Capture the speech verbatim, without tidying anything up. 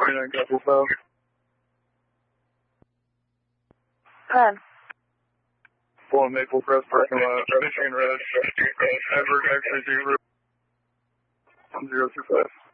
twenty-nine, copy five. ten. One Maple Crest parking lot, Michigan Red, Edward X-ray zero, zero two five.